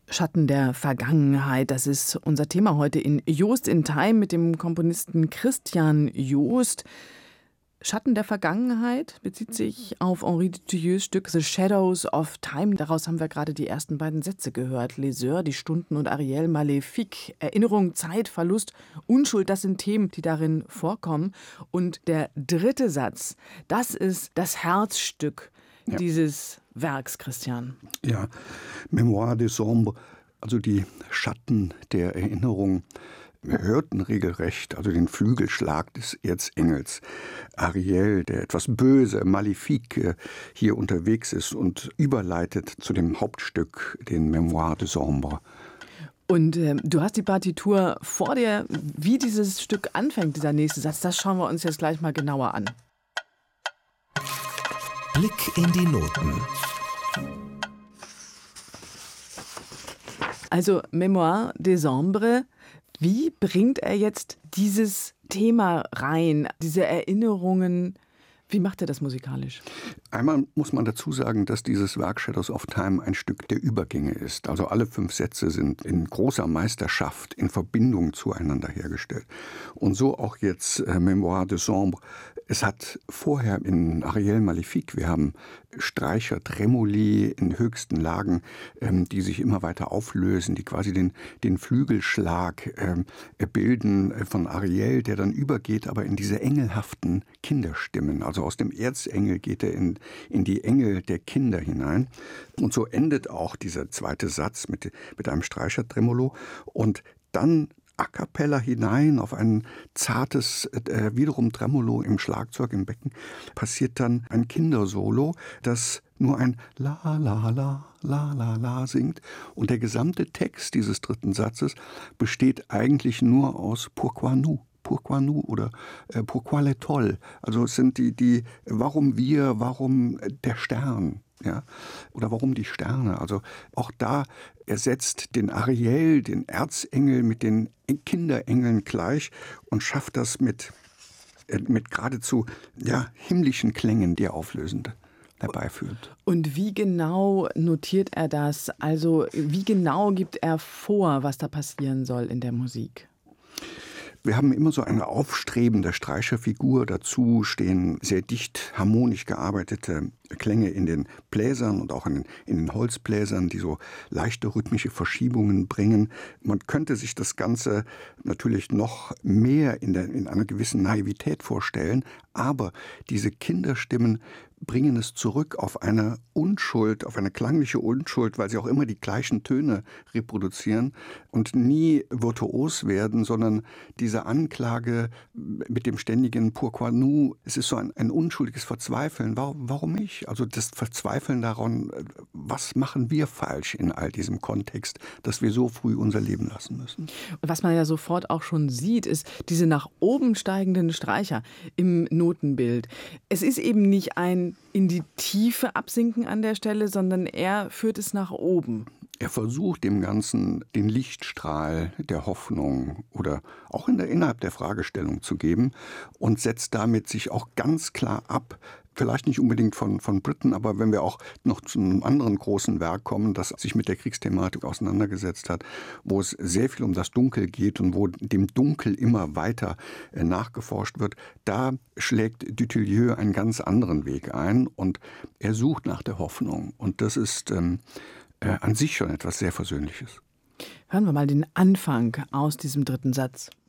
Schatten der Vergangenheit, das ist unser Thema heute in Joost in Time mit dem Komponisten Christian Joost. Schatten der Vergangenheit bezieht sich auf Henri Dutilleux Stück The Shadows of Time. Daraus haben wir gerade die ersten beiden Sätze gehört. Les Heures, die Stunden und Ariel Maléfique. Erinnerung, Zeit, Verlust, Unschuld, das sind Themen, die darin vorkommen. Und der dritte Satz, das ist das Herzstück dieses Werks, Christian. Ja, Mémoire des Ombres, also die Schatten der Erinnerung. Wir hörten regelrecht, also den Flügelschlag des Erzengels Ariel, der etwas böse, Maléfique hier unterwegs ist und überleitet zu dem Hauptstück, den Mémoire des Ombres. Und du hast die Partitur vor dir, wie dieses Stück anfängt, dieser nächste Satz, das schauen wir uns jetzt gleich mal genauer an. Blick in die Noten. Also Mémoire des Ombres, wie bringt er jetzt dieses Thema rein, diese Erinnerungen? Wie macht er das musikalisch? Einmal muss man dazu sagen, dass dieses Werk Shadows of Time ein Stück der Übergänge ist. Also alle 5 Sätze sind in großer Meisterschaft in Verbindung zueinander hergestellt. Und so auch jetzt Mémoire des Ombres. Es hat vorher in Ariel Maléfique, wir haben Streicher, Tremoli in höchsten Lagen, die sich immer weiter auflösen, die quasi den Flügelschlag bilden von Ariel, der dann übergeht, aber in diese engelhaften Kinderstimmen. Also aus dem Erzengel geht er in die Engel der Kinder hinein. Und so endet auch dieser zweite Satz mit einem Streichertremolo. Und dann a cappella hinein auf ein zartes, wiederum Tremolo im Schlagzeug, im Becken, passiert dann ein Kindersolo, das nur ein La, La, La, La, La, La singt. Und der gesamte Text dieses dritten Satzes besteht eigentlich nur aus Pourquoi nous? Pourquoi nous oder Pourquoi l'étoile? Also es sind die warum wir, warum der Stern, ja? Oder warum die Sterne? Also auch da ersetzt den Ariel, den Erzengel mit den Kinderengeln gleich und schafft das mit geradezu himmlischen Klängen, die er auflösend herbeiführt. Und wie genau notiert er das? Also wie genau gibt er vor, was da passieren soll in der Musik? Wir haben immer so eine aufstrebende Streicherfigur. Dazu stehen sehr dicht harmonisch gearbeitete Klänge in den Bläsern und auch in den Holzbläsern, die so leichte rhythmische Verschiebungen bringen. Man könnte sich das Ganze natürlich noch mehr in einer gewissen Naivität vorstellen, aber diese Kinderstimmen bringen es zurück auf eine Unschuld, auf eine klangliche Unschuld, weil sie auch immer die gleichen Töne reproduzieren und nie virtuos werden, sondern diese Anklage mit dem ständigen Pourquoi nous, es ist so ein unschuldiges Verzweifeln. Warum ich? Also das Verzweifeln daran, was machen wir falsch in all diesem Kontext, dass wir so früh unser Leben lassen müssen. Was man ja sofort auch schon sieht, ist diese nach oben steigenden Streicher im Notenbild. Es ist eben nicht ein in die Tiefe absinken an der Stelle, sondern er führt es nach oben. Er versucht dem Ganzen den Lichtstrahl der Hoffnung oder auch innerhalb der Fragestellung zu geben und setzt damit sich auch ganz klar ab. Vielleicht nicht unbedingt von Britten, aber wenn wir auch noch zu einem anderen großen Werk kommen, das sich mit der Kriegsthematik auseinandergesetzt hat, wo es sehr viel um das Dunkel geht und wo dem Dunkel immer weiter nachgeforscht wird, da schlägt Dutilleux einen ganz anderen Weg ein und er sucht nach der Hoffnung. Und das ist an sich schon etwas sehr Versöhnliches. Hören wir mal den Anfang aus diesem dritten Satz.